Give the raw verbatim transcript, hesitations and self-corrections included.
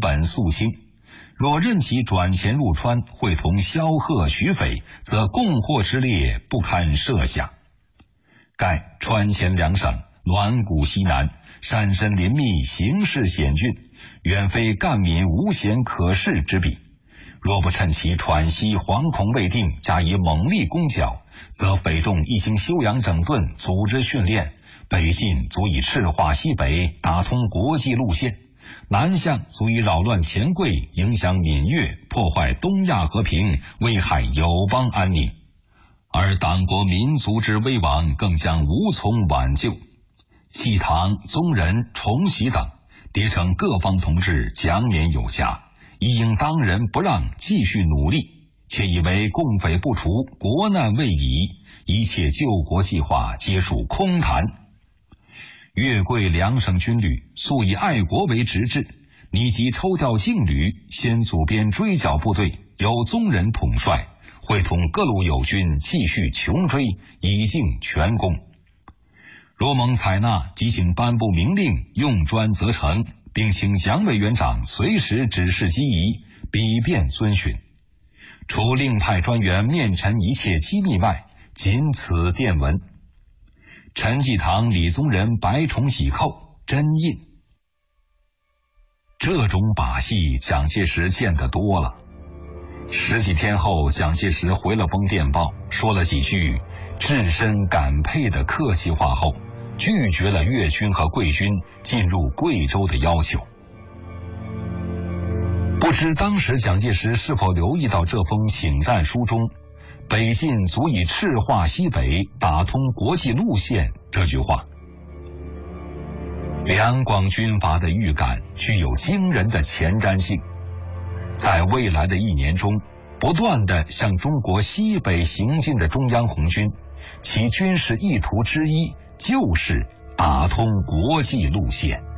本肃清。若任其转前入川，会同萧贺、徐匪，则共祸之列不堪设想。盖川黔两省卵谷西南，山深林密，形势险峻，远非干民无险可恃之比。若不趁其喘息惶恐未定，加以猛力攻剿，则匪众一经休养整顿，组织训练，北进足以赤化西北，打通国际路线；南向足以扰乱黔桂，影响闽粤，破坏东亚和平，危害友邦安宁。而党国民族之危亡，更将无从挽救。契唐、宗仁、崇禧等迭成各方同志奖勉有加，亦应当仁不让，继续努力，且以为共匪不除，国难未已，一切救国计划皆属空谈。粤桂两省军旅素以爱国为直至，拟即抽调劲旅，先组编追剿部队，由宗仁统帅，会同各路友军继续穷追，以尽全功。若蒙采纳，即请颁布明令，用专责成，并请蒋委员长随时指示机宜，以便遵循。除另派专员面陈一切机密外，仅此电文。陈济棠、李宗仁、白崇禧寇，真印。这种把戏，蒋介石见得多了。十几天后，蒋介石回了封电报，说了几句至深感佩的客气话后，拒绝了粤军和桂军进入贵州的要求。不知当时蒋介石是否留意到这封请战书中“北进足以赤化西北，打通国际路线”这句话。两广军阀的预感具有惊人的前瞻性，在未来的一年中，不断地向中国西北行进的中央红军，其军事意图之一就是打通国际路线。